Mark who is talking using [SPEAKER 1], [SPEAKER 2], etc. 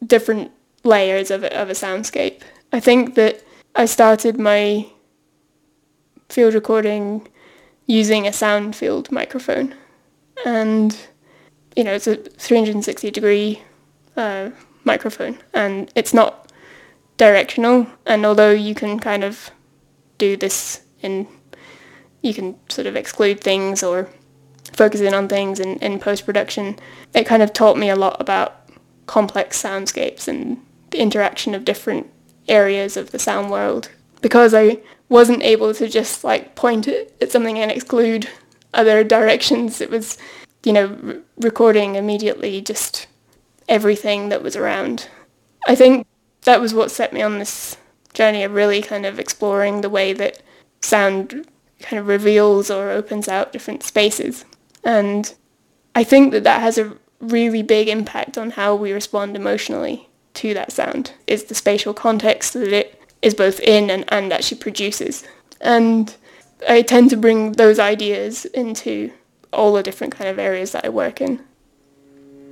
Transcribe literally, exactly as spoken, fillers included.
[SPEAKER 1] different layers of a, of a soundscape. I think that I started my field recording using a sound field microphone, and you know, it's a three hundred sixty degree uh, microphone, and it's not directional, and although you can kind of do this in, you can sort of exclude things or focus in on things in, in post-production, it kind of taught me a lot about complex soundscapes and the interaction of different areas of the sound world. Because I wasn't able to just like point it at something and exclude other directions, it was, you know, r- recording immediately just everything that was around. I think that was what set me on this journey of really kind of exploring the way that sound kind of reveals or opens out different spaces. And I think that that has a really big impact on how we respond emotionally to that sound, is the spatial context that it is both in and, and actually produces. And I tend to bring those ideas into all the different kind of areas that I work in.